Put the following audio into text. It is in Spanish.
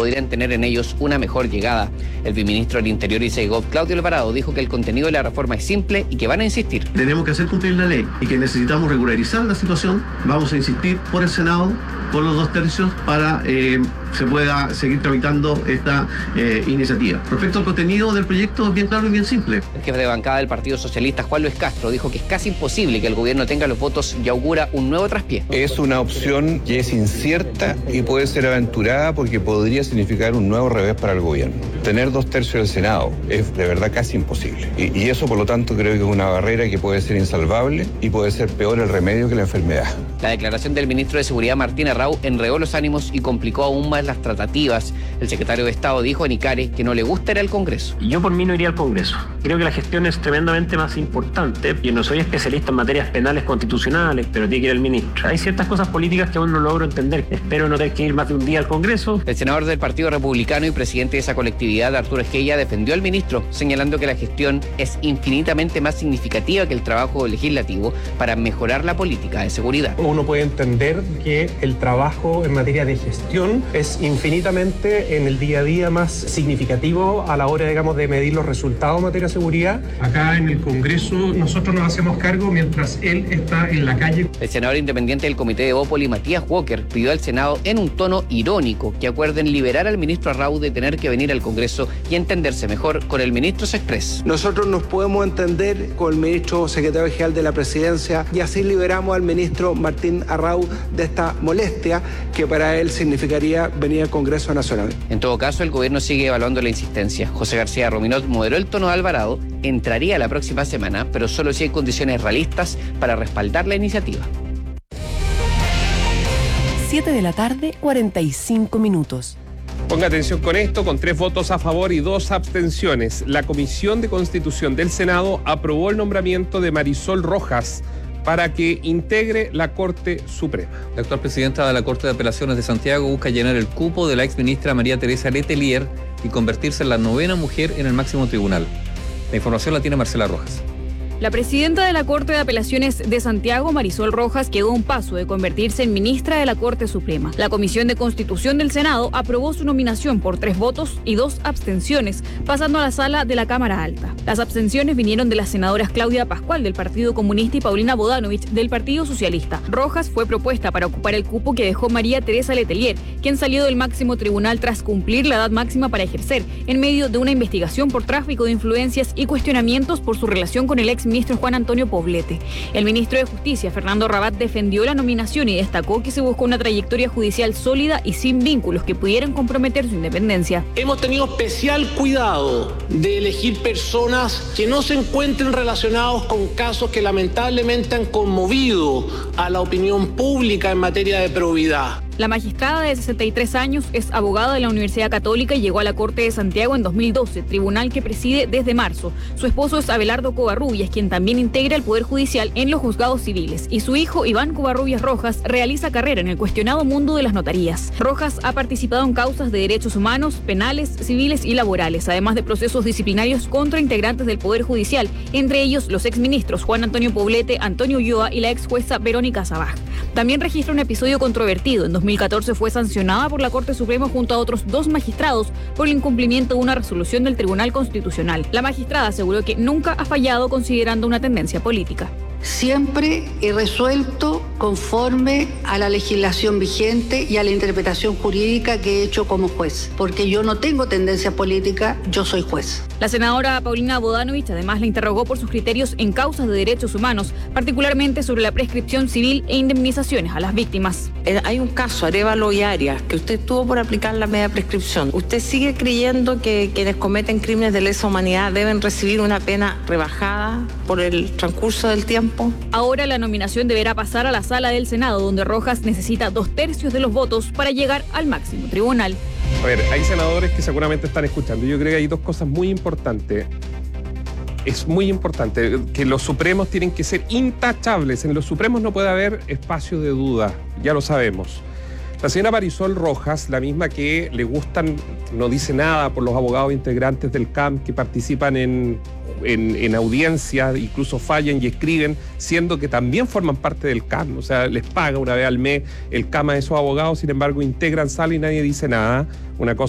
podrían tener en ellos una mejor llegada. El viceministro del Interior y Segov, Claudio Alvarado, dijo que el contenido de la reforma es simple y que van a insistir. Tenemos que hacer cumplir la ley y que necesitamos regularizar la situación. Vamos a insistir por el Senado, por los 2/3, para se pueda seguir tramitando esta iniciativa. Respecto al contenido del proyecto, es bien claro y bien simple. El jefe de bancada del Partido Socialista, Juan Luis Castro, dijo que es casi imposible que el gobierno tenga los votos y augura un nuevo traspié. Es una opción que es incierta y puede ser aventurada porque podría significar un nuevo revés para el gobierno. Tener 2/3 del Senado es de verdad casi imposible. Y eso, por lo tanto, creo que es una barrera que puede ser insalvable y puede ser peor el remedio que la enfermedad. La declaración del ministro de Seguridad, Martín Arrau, enredó los ánimos y complicó aún más las tratativas. El secretario de Estado dijo en Icare que no le gusta ir al Congreso. Yo por mí no iría al Congreso. Creo que la gestión es tremendamente más importante. Yo no soy especialista en materias penales constitucionales, pero tiene que ir el ministro. Hay ciertas cosas políticas que aún no logro entender. Espero no tener que ir más de un día al Congreso. El senador del Partido Republicano y presidente de esa colectividad, Arturo Esquella, defendió al ministro, señalando que la gestión es infinitamente más significativa que el trabajo legislativo para mejorar la política de seguridad. Uno puede entender que el trabajo en materia de gestión es infinitamente en el día a día más significativo a la hora, digamos, de medir los resultados en materia de seguridad. Acá en el Congreso nosotros nos hacemos cargo mientras él está en la calle. El senador independiente del Comité de Bópoli, Matías Walker, pidió al Senado en un tono irónico que acuerden liberar al ministro Arrau de tener que venir al Congreso y entenderse mejor con el ministro Sexpress. Nosotros nos podemos entender con el ministro secretario general de la Presidencia y así liberamos al ministro Martín Arrau de esta molestia que para él significaría venir al Congreso Nacional. En todo caso, el gobierno sigue evaluando la insistencia. José García Rominot moderó el tono de Alvarado, entraría la próxima semana, pero solo si hay condiciones realistas para respaldar la iniciativa. 7:45 p.m. Ponga atención con esto, con 3 votos a favor y 2 abstenciones. La Comisión de Constitución del Senado aprobó el nombramiento de Marisol Rojas para que integre la Corte Suprema. La actual presidenta de la Corte de Apelaciones de Santiago busca llenar el cupo de la exministra María Teresa Letelier y convertirse en la 9ª mujer en el máximo tribunal. La información la tiene Marcela Rojas. La presidenta de la Corte de Apelaciones de Santiago, Marisol Rojas, quedó a un paso de convertirse en ministra de la Corte Suprema. La Comisión de Constitución del Senado aprobó su nominación por 3 votos y 2 abstenciones, pasando a la sala de la Cámara Alta. Las abstenciones vinieron de las senadoras Claudia Pascual, del Partido Comunista, y Paulina Bodanovich, del Partido Socialista. Rojas fue propuesta para ocupar el cupo que dejó María Teresa Letelier, quien salió del máximo tribunal tras cumplir la edad máxima para ejercer, en medio de una investigación por tráfico de influencias y cuestionamientos por su relación con el exministro Juan Antonio Poblete. El ministro de Justicia, Fernando Rabat, defendió la nominación y destacó que se buscó una trayectoria judicial sólida y sin vínculos que pudieran comprometer su independencia. Hemos tenido especial cuidado de elegir personas que no se encuentren relacionados con casos que lamentablemente han conmovido a la opinión pública en materia de probidad. La magistrada de 63 años es abogada de la Universidad Católica y llegó a la Corte de Santiago en 2012, tribunal que preside desde marzo. Su esposo es Abelardo Covarrubias, quien también integra el Poder Judicial en los juzgados civiles, y su hijo Iván Covarrubias Rojas realiza carrera en el cuestionado mundo de las notarías. Rojas ha participado en causas de derechos humanos, penales, civiles y laborales, además de procesos disciplinarios contra integrantes del Poder Judicial, entre ellos los exministros Juan Antonio Poblete, Antonio Ulloa y la ex jueza Verónica Sabaj. También registra un episodio controvertido. En 2014 fue sancionada por la Corte Suprema junto a otros 2 magistrados por el incumplimiento de una resolución del Tribunal Constitucional. La magistrada aseguró que nunca ha fallado considerando una tendencia política. Siempre he resuelto conforme a la legislación vigente y a la interpretación jurídica que he hecho como juez, porque yo no tengo tendencia política, yo soy juez. La senadora Paulina Bodanovich además la interrogó por sus criterios en causas de derechos humanos, particularmente sobre la prescripción civil e indemnizaciones a las víctimas. Hay un caso, Arévalo y Arias, que usted tuvo por aplicar la media prescripción. ¿Usted sigue creyendo que quienes cometen crímenes de lesa humanidad deben recibir una pena rebajada por el transcurso del tiempo? Ahora la nominación deberá pasar a la sala del Senado, donde Rojas necesita 2/3 de los votos para llegar al máximo tribunal. A ver, hay senadores que seguramente están escuchando. Yo creo que hay 2 cosas muy importantes. Es muy importante que los supremos tienen que ser intachables. En los supremos no puede haber espacio de duda, ya lo sabemos. La señora Marisol Rojas, la misma que le gustan, no dice nada por los abogados integrantes del CAM que participan en audiencias, incluso fallan y escriben, siendo que también forman parte del CAM. O sea, les paga una vez al mes el CAM a esos abogados, sin embargo integran sala y nadie dice nada. Una cosa